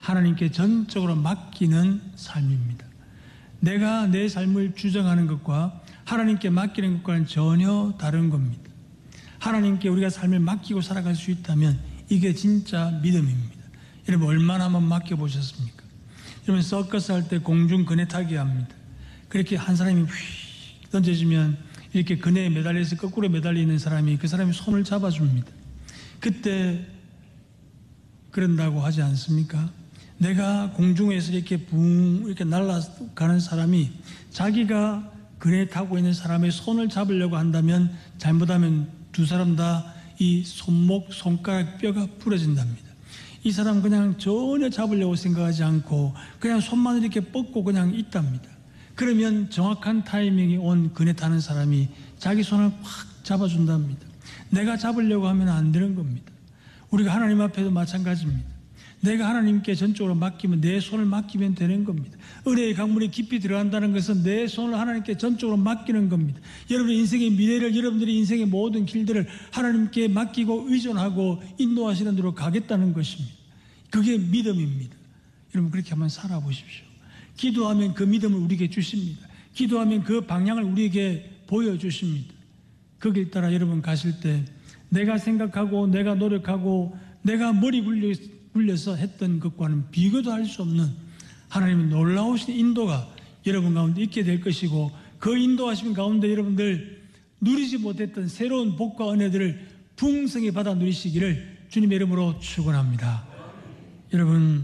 하나님께 전적으로 맡기는 삶입니다. 내가 내 삶을 주장하는 것과 하나님께 맡기는 것과는 전혀 다른 겁니다. 하나님께 우리가 삶을 맡기고 살아갈 수 있다면 이게 진짜 믿음입니다. 여러분 얼마나 한번 맡겨보셨습니까? 여러분 서커스 할 때 공중 그네 타기 합니다. 그렇게 한 사람이 휙 던져지면 이렇게 그네에 매달려서 거꾸로 매달리는 사람이 그 사람이 손을 잡아줍니다. 그때 그런다고 하지 않습니까? 내가 공중에서 이렇게 붕 이렇게 날아가는 사람이 자기가 그네 타고 있는 사람의 손을 잡으려고 한다면 잘못하면 두 사람 다 이 손목, 손가락 뼈가 부러진답니다. 이 사람 그냥 전혀 잡으려고 생각하지 않고 그냥 손만 이렇게 뻗고 그냥 있답니다. 그러면 정확한 타이밍이 온 그네 타는 사람이 자기 손을 확 잡아준답니다. 내가 잡으려고 하면 안 되는 겁니다. 우리가 하나님 앞에도 마찬가지입니다. 내가 하나님께 전적으로 맡기면 내 손을 맡기면 되는 겁니다. 은혜의 강물이 깊이 들어간다는 것은 내 손을 하나님께 전적으로 맡기는 겁니다. 여러분의 인생의 미래를, 여러분들의 인생의 모든 길들을 하나님께 맡기고 의존하고 인도하시는 대로 가겠다는 것입니다. 그게 믿음입니다. 여러분 그렇게 한번 살아보십시오. 기도하면 그 믿음을 우리에게 주십니다. 기도하면 그 방향을 우리에게 보여주십니다. 거기에 따라 여러분 가실 때 내가 생각하고 내가 노력하고 내가 머리 굴려서 했던 것과는 비교도 할 수 없는 하나님의 놀라우신 인도가 여러분 가운데 있게 될 것이고 그 인도하심 가운데 여러분들 누리지 못했던 새로운 복과 은혜들을 풍성히 받아 누리시기를 주님의 이름으로 축원합니다. 여러분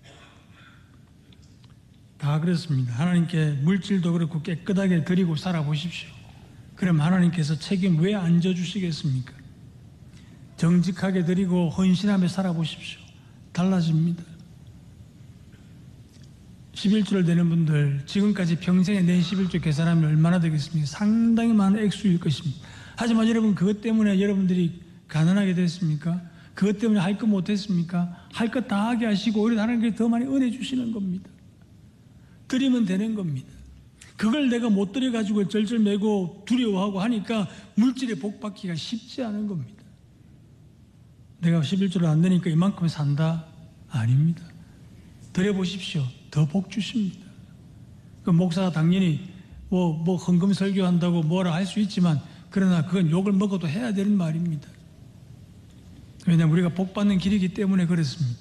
다 그렇습니다. 하나님께 물질도 그렇고 깨끗하게 드리고 살아보십시오. 그럼 하나님께서 책임 왜 안 져주시겠습니까? 정직하게 드리고 헌신하며 살아보십시오. 달라집니다. 11조를 내는 분들 지금까지 평생에 낸 11조 계산하면 얼마나 되겠습니까? 상당히 많은 액수일 것입니다. 하지만 여러분 그것 때문에 여러분들이 가난하게 됐습니까? 그것 때문에 할 거 못했습니까? 할 거 다 하게 하시고 오히려 하나님께 더 많이 은혜 주시는 겁니다. 드리면 되는 겁니다. 그걸 내가 못 드려가지고 절절매고 두려워하고 하니까 물질의 복 받기가 쉽지 않은 겁니다. 내가 11조를 안 내니까 이만큼 산다? 아닙니다. 드려보십시오. 더 복 주십니다. 그 목사가 당연히 뭐 헌금 설교한다고 뭐라 할 수 있지만 그러나 그건 욕을 먹어도 해야 되는 말입니다. 왜냐하면 우리가 복 받는 길이기 때문에 그렇습니다.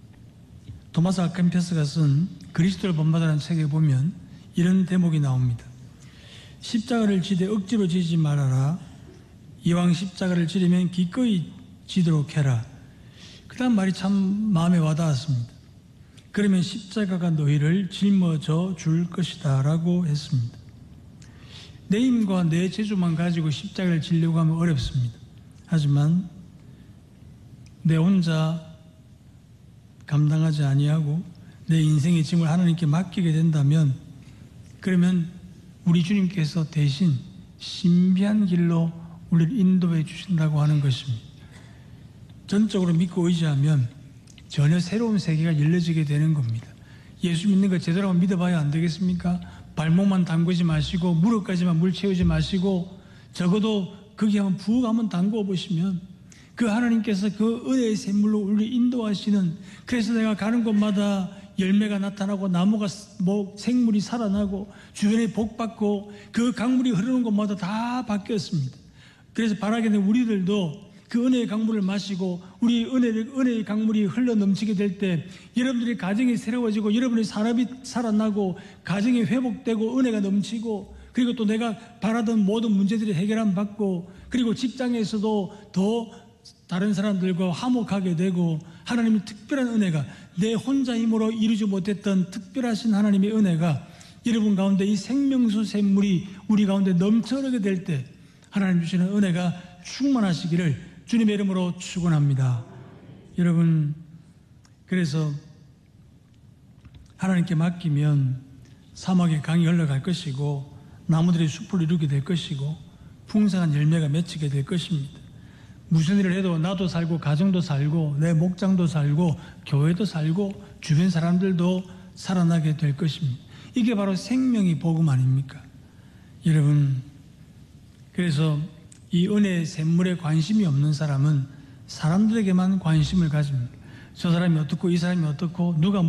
토마스 아켐피스가 쓴 그리스도를 본받으라는 책에 보면 이런 대목이 나옵니다. 십자가를 지되 억지로 지지 말아라. 이왕 십자가를 지려면 기꺼이 지도록 해라. 그 다음 말이 참 마음에 와닿았습니다. 그러면 십자가가 너희를 짊어져 줄 것이다 라고 했습니다. 내 힘과 내 재주만 가지고 십자가를 지려고 하면 어렵습니다. 하지만 내 혼자 감당하지 아니하고 내 인생의 짐을 하나님께 맡기게 된다면 그러면 우리 주님께서 대신 신비한 길로 우리를 인도해 주신다고 하는 것입니다. 전적으로 믿고 의지하면 전혀 새로운 세계가 열려지게 되는 겁니다. 예수 믿는 거 제대로 한번 믿어봐야 안 되겠습니까? 발목만 담그지 마시고 무릎까지만 물 채우지 마시고 적어도 거기 한번 푹 한번 담궈 보시면 그 하나님께서 그 은혜의 샘물로 우리를 인도하시는, 그래서 내가 가는 곳마다 열매가 나타나고 나무가 생물이 살아나고 주변에 복받고 그 강물이 흐르는 곳마다 다 바뀌었습니다. 그래서 바라기는 우리들도 그 은혜의 강물을 마시고 우리 은혜의 강물이 흘러 넘치게 될 때 여러분들의 가정이 새로워지고 여러분의 산업이 살아나고 가정이 회복되고 은혜가 넘치고 그리고 또 내가 바라던 모든 문제들이 해결함 받고 그리고 직장에서도 더 다른 사람들과 화목하게 되고 하나님의 특별한 은혜가 내 혼자 힘으로 이루지 못했던 특별하신 하나님의 은혜가 여러분 가운데 이 생명수 샘물이 우리 가운데 넘쳐나게 될 때 하나님 주시는 은혜가 충만하시기를 주님의 이름으로 축원합니다. 여러분, 그래서 하나님께 맡기면 사막의 강이 흘러갈 것이고 나무들이 숲을 이루게 될 것이고 풍성한 열매가 맺히게 될 것입니다. 무슨 일을 해도 나도 살고 가정도 살고 내 목장도 살고 교회도 살고 주변 사람들도 살아나게 될 것입니다. 이게 바로 생명의 복음 아닙니까? 여러분, 그래서 이 은혜의 샘물에 관심이 없는 사람은 사람들에게만 관심을 가집니다. 저 사람이 어떻고 이 사람이 어떻고 누가